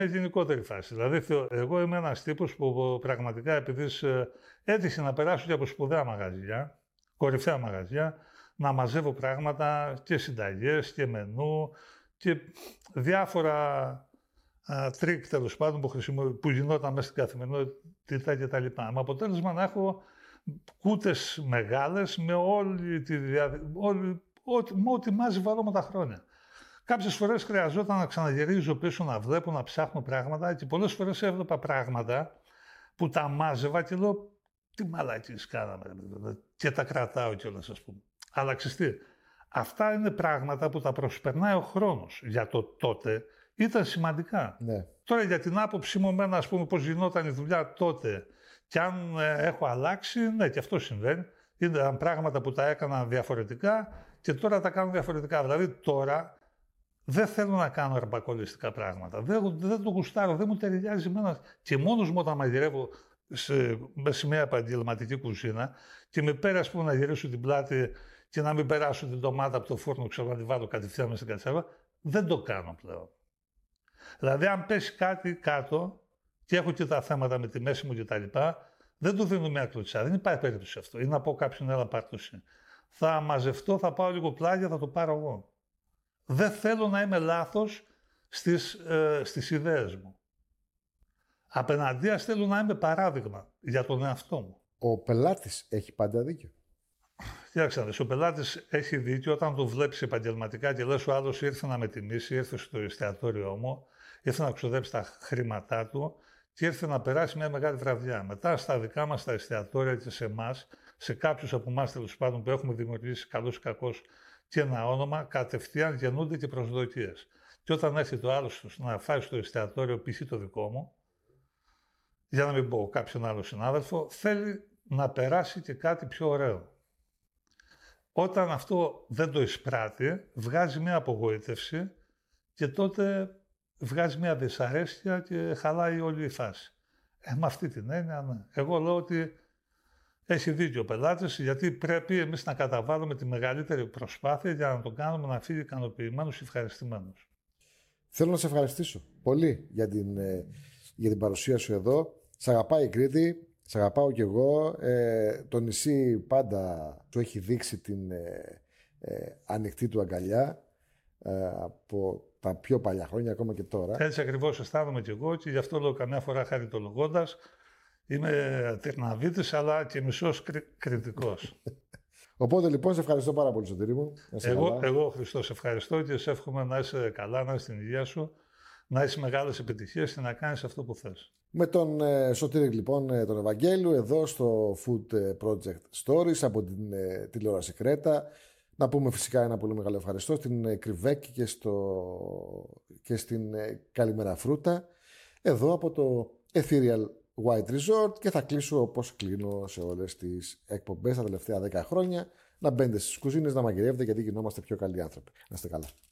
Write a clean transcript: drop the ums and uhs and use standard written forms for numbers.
γενικότερη φάση. Δηλαδή, εγώ είμαι ένας τύπος που πραγματικά, επειδή έτυχε να περάσω και από σπουδαία μαγαζιά, κορυφαία μαγαζιά, να μαζεύω πράγματα και συνταγές και μενού και διάφορα τρίκ, τέλος πάντων, που γινόταν μέσα στην καθημερινότητα κτλ. Με αποτέλεσμα να έχω κούτες μεγάλες με όλη τη ό,τι μάζει βάλω με τα χρόνια. Κάποιες φορές χρειαζόταν να ξαναγυρίζω πίσω, να βλέπω, να ψάχνω πράγματα και πολλές φορές έβλεπα πράγματα που τα μάζευα και λέω τι μαλακίες κάναμε και τα κρατάω κιόλας, ας πούμε. Αλλά ξέρεις τι, αυτά είναι πράγματα που τα προσπερνάει ο χρόνος. Για το τότε ήταν σημαντικά. Ναι. Τώρα για την άποψή μου, εμένα, ας πούμε, πώς γινόταν η δουλειά τότε και αν έχω αλλάξει, ναι, και αυτό συμβαίνει. Ήταν πράγματα που τα έκανα διαφορετικά και τώρα τα κάνω διαφορετικά. Δηλαδή τώρα δεν θέλω να κάνω αρπακολιστικά πράγματα. Δεν το γουστάρω, δεν μου ταιριάζει εμένα. Και μόνος μου όταν μαγειρεύω σε μια επαγγελματική κουζίνα και με πέρα, ας πούμε, να γυρίσω την πλάτη και να μην περάσω την ντομάτα από το φούρνο, ξέρω, να τη βάλω κατευθείαν μέσα στην κατσάβα, δεν το κάνω πλέον. Δηλαδή, αν πέσει κάτι κάτω και έχω και τα θέματα με τη μέση μου κτλ., δεν του δίνω μια κλωτσιά. Δεν υπάρχει περίπτωση αυτό. Ή να πω κάποιον, έλα πάρ' το εσύ. Θα μαζευτώ, θα πάω λίγο πλάγια, θα το πάρω εγώ. Δεν θέλω να είμαι λάθος στις ιδέες μου. Απέναντίας θέλω να είμαι παράδειγμα για τον εαυτό μου. Ο πελάτης έχει πάντα δίκιο. Κοιτάξτε, ο πελάτης έχει δίκιο όταν το βλέπεις επαγγελματικά και λες ο άλλος ήρθε να με τιμήσει, ήρθε στο εστιατόριό μου, ήρθε να ξοδέψει τα χρήματά του και ήρθε να περάσει μια μεγάλη βραδιά. Μετά στα δικά μας τα εστιατόρια και σε εμάς, σε κάποιους από εμάς τέλος πάντων που έχουμε δημιουργήσει καλός ή κακός και ένα όνομα, κατευθείαν γεννούνται και προσδοκίες. Και όταν έρχεται ο άλλος να φάει στο εστιατόριο, π.χ. το δικό μου, για να μην πω κάποιον άλλο συνάδελφο, θέλει να περάσει και κάτι πιο ωραίο. Όταν αυτό δεν το εισπράττει, βγάζει μια απογοήτευση και τότε βγάζει μια δυσαρέσκεια και χαλάει όλη η φάση. Με αυτή την έννοια, ναι. Εγώ λέω ότι έχει δίκιο ο πελάτης, γιατί πρέπει εμείς να καταβάλουμε τη μεγαλύτερη προσπάθεια για να τον κάνουμε να φύγει ικανοποιημένος και ευχαριστημένος. Θέλω να σε ευχαριστήσω πολύ για την παρουσία σου εδώ. Σ' αγαπάει η Κρήτη, σ' αγαπάω κι εγώ. Το νησί πάντα του έχει δείξει την ανοιχτή του αγκαλιά από τα πιο παλιά χρόνια, ακόμα και τώρα. Έτσι ακριβώς αισθάνομαι κι εγώ και γι' αυτό λέω καμιά φορά χαριτολογώντας. Είμαι Τερναβίτης, αλλά και μισός κριτικός. Οπότε λοιπόν, σε ευχαριστώ πάρα πολύ, Σωτήρη μου. Εγώ, Χριστός, σε ευχαριστώ και σε εύχομαι να είσαι καλά, να είσαι στην υγεία σου, να έχεις μεγάλες επιτυχίες και να κάνεις αυτό που θες. Με τον Σωτήρη, λοιπόν, τον Ευαγγέλου, εδώ στο Food Project Stories από την τηλεόραση Κρέτα. Να πούμε φυσικά ένα πολύ μεγάλο ευχαριστώ στην Κρυβέκη και στην Καλημέρα Φρούτα, εδώ από το Ethereal White Resort, και θα κλείσω όπως κλείνω σε όλες τις εκπομπές τα τελευταία 10 χρόνια. Να μπαίνετε στις κουζίνες, να μαγειρεύετε, γιατί γινόμαστε πιο καλοί άνθρωποι. Να είστε καλά.